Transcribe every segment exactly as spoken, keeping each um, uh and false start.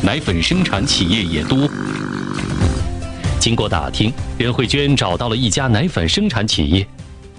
奶粉生产企业也多。经过打听，任慧娟找到了一家奶粉生产企业，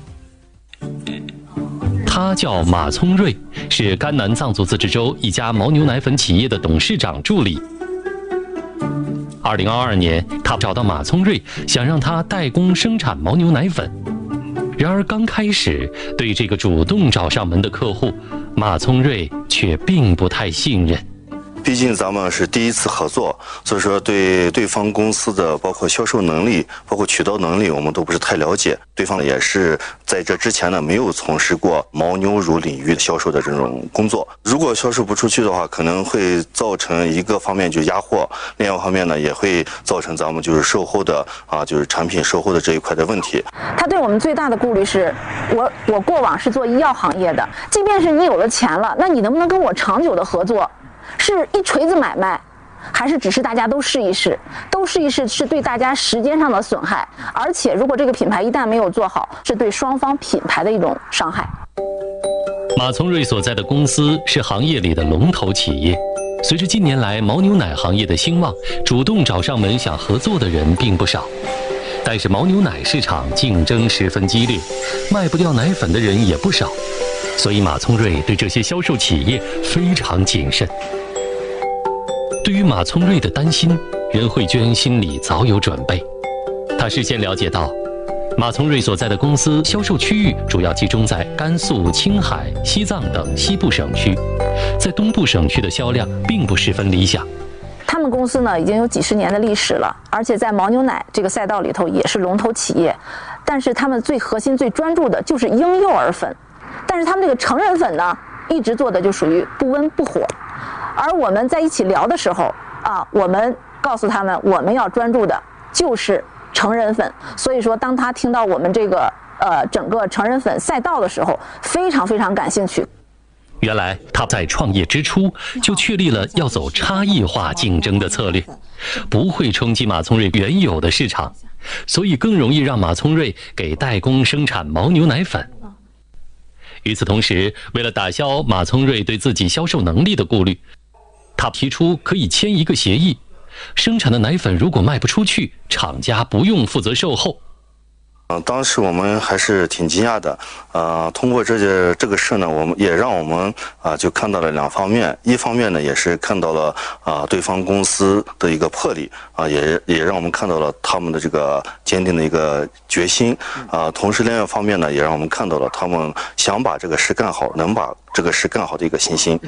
他叫马聪瑞，是甘南藏族自治州一家牦牛奶粉企业的董事长助理。二零二二年，他找到马聪瑞，想让他代工生产牦牛奶粉。然而刚开始，对这个主动找上门的客户，马聪瑞却并不太信任。 毕竟咱们是第一次合作，所以说对对方公司的包括销售能力、包括渠道能力，我们都不是太了解。对方也是在这之前呢没有从事过牦牛乳领域销售的这种工作。如果销售不出去的话，可能会造成一个方面就压货，另外一方面呢也会造成咱们就是售后的啊，就是产品售后的这一块的问题。 他对我们最大的顾虑是，我我过往是做医药行业的，即便是你有了钱了，那你能不能跟我长久的合作？是一锤子买卖，还是只是大家都试一试？都试一试是对大家时间上的损害，而且如果这个品牌一旦没有做好，是对双方品牌的一种伤害。 马聪瑞所在的公司是行业里的龙头企业。随着近年来牦牛奶行业的兴旺，主动找上门想合作的人并不少。但是牦牛奶市场竞争十分激烈，卖不掉奶粉的人也不少，所以马聪瑞对这些销售企业非常谨慎。对于马聪瑞的担心，任慧娟心里早有准备。她事先了解到，马聪瑞所在的公司销售区域主要集中在甘肃、青海、西藏等西部省区，在东部省区的销量并不十分理想。 他们公司呢已经有几十年的历史了，而且在牦牛奶这个赛道里头也是龙头企业。但是他们最核心、最专注的就是婴幼儿粉，但是他们这个成人粉呢，一直做的就属于不温不火。而我们在一起聊的时候啊，我们告诉他们，我们要专注的就是成人粉。所以说，当他听到我们这个呃整个成人粉赛道的时候，非常非常感兴趣。 原来他在创业之初就确立了要走差异化竞争的策略，不会冲击马聪瑞原有的市场，所以更容易让马聪瑞给代工生产牦牛奶粉。与此同时，为了打消马聪瑞对自己销售能力的顾虑，他提出可以签一个协议，生产的奶粉如果卖不出去，厂家不用负责售后。 嗯，当时我们还是挺惊讶的，呃，通过这件这个事呢，我们也让我们啊、呃、就看到了两方面，一方面呢也是看到了啊、呃、对方公司的一个魄力啊、呃，也也让我们看到了他们的这个坚定的一个决心啊、呃，同时另外一方面呢，也让我们看到了他们想把这个事干好，能把这个事干好的一个信心。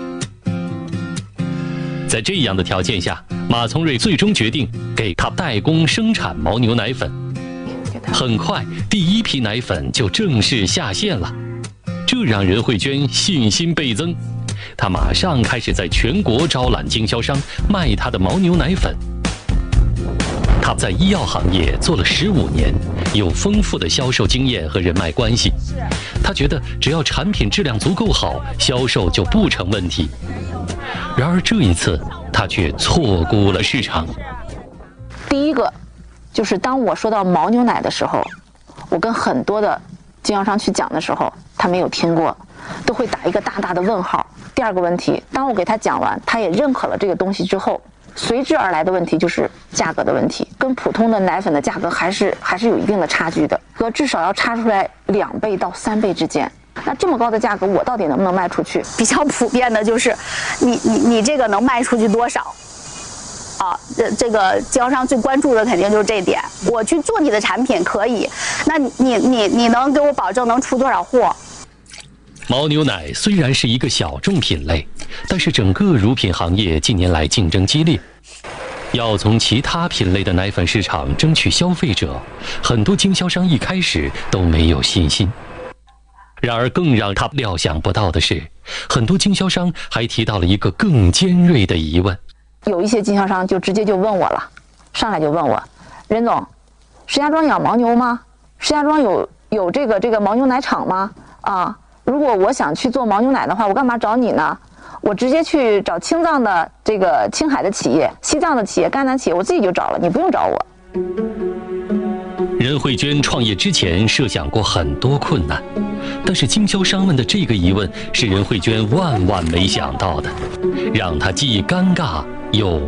在这样的条件下，马聪瑞最终决定给他代工生产牦牛奶粉。很快，第一批奶粉就正式下线了，这让任慧娟信心倍增。她马上开始在全国招揽经销商卖她的牦牛奶粉。她在医药行业做了十五年，有丰富的销售经验和人脉关系。她觉得只要产品质量足够好，销售就不成问题。然而这一次，她却错估了市场。 第一个就是当我说到牦牛奶的时候，我跟很多的经销商去讲的时候，他没有听过，都会打一个大大的问号。第二个问题，当我给他讲完，他也认可了这个东西之后，随之而来的问题就是价格的问题，跟普通的奶粉的价格还是还是有一定的差距的，和至少要差出来两倍到三倍之间。那这么高的价格，我到底能不能卖出去？ 比较普遍的就是，你你你这个能卖出去多少？啊，这这个经销商最关注的肯定就是这一点。我去做你的产品可以，那你你你你能给我保证能出多少货？ 牦牛奶虽然是一个小众品类，但是整个乳品行业近年来竞争激烈，要从其他品类的奶粉市场争取消费者，很多经销商一开始都没有信心。然而更让他料想不到的是，很多经销商还提到了一个更尖锐的疑问。 有一些经销商就直接就问我了，上来就问我，任总，石家庄养牦牛吗？石家庄有有这个这个牦牛奶厂吗？啊，如果我想去做牦牛奶的话，我干嘛找你呢？我直接去找青藏的这个青海的企业、西藏的企业、甘南企业，我自己就找了，你不用找我。 任慧娟创业之前设想过很多困难，但是经销商们的这个疑问是任慧娟万万没想到的，让她既尴尬有